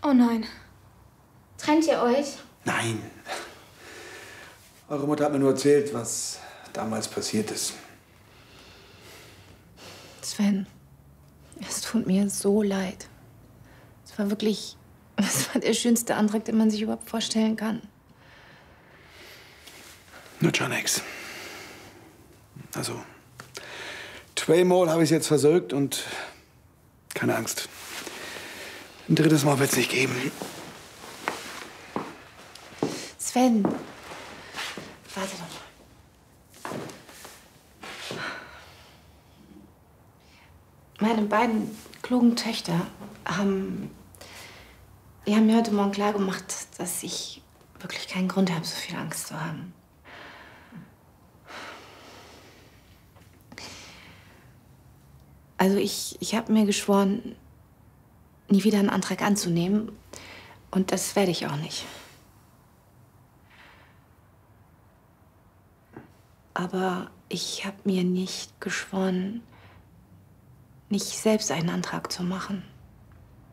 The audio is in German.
Oh nein. Trennt ihr euch? Nein. Eure Mutter hat mir nur erzählt, was damals passiert ist. Sven, es tut mir so leid. Es war wirklich, das war der schönste Antrag, den man sich überhaupt vorstellen kann. Nur Janex. Also, zweimal habe ich es jetzt versögt und keine Angst. Ein drittes Mal wird es nicht geben. Sven, warte doch mal. Meine beiden klugen Töchter haben mir heute Morgen klargemacht, dass ich wirklich keinen Grund habe, so viel Angst zu haben. Also ich habe mir geschworen, nie wieder einen Antrag anzunehmen. Und das werde ich auch nicht. Aber ich habe mir nicht geschworen, nicht selbst einen Antrag zu machen.